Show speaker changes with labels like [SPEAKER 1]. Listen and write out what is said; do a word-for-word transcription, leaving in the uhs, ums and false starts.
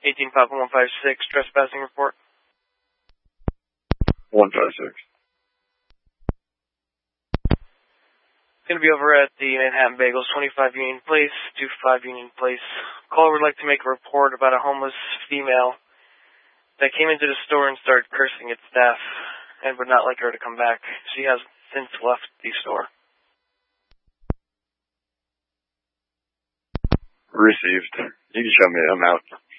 [SPEAKER 1] eighteen Papa one five six, trespassing report.
[SPEAKER 2] one five six.
[SPEAKER 1] Going to be over at the Manhattan Bagels, twenty-five Union Place, twenty-five Union Place. Caller would like to make a report about a homeless female that came into the store and started cursing at staff and would not like her to come back. She has since left the store.
[SPEAKER 2] Received. You can show me. I'm out.